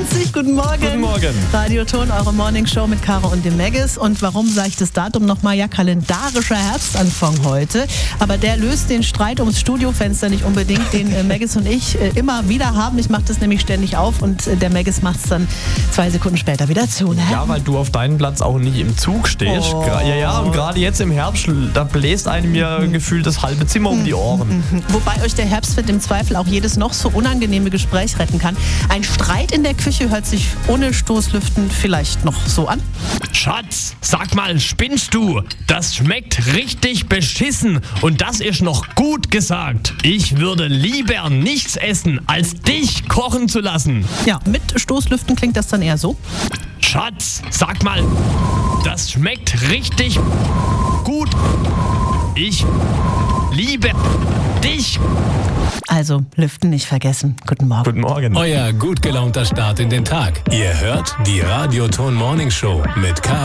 7:20 Guten Morgen. Guten Morgen. Radioton, eure Morningshow mit Caro und dem Maggis. Und warum sage ich das Datum nochmal? Ja, kalendarischer Herbstanfang heute. Aber der löst den Streit ums Studiofenster nicht unbedingt, den Maggis und ich immer wieder haben. Ich mache das nämlich ständig auf und der Maggis macht es dann 2 Sekunden später wieder zu. Ne? Ja, weil du auf deinem Platz auch nicht im Zug stehst. Oh. Ja, und gerade jetzt im Herbst, da bläst einem ja gefühlt das halbe Zimmer um die Ohren. Wobei euch der Herbstwind im Zweifel auch jedes noch so unangenehme Gespräch retten kann. Ein Streit in der Küche hört sich ohne Stoßlüften vielleicht noch so an. Schatz, sag mal, spinnst du? Das schmeckt richtig beschissen und das ist noch gut gesagt. Ich würde lieber nichts essen, als dich kochen zu lassen. Ja, mit Stoßlüften klingt das dann eher so. Schatz, sag mal, das schmeckt richtig gut. Ich liebe dich. Also, Lüften nicht vergessen. Guten Morgen. Guten Morgen. Euer gut gelaunter Start in den Tag. Ihr hört die Radioton Morning Show mit Caro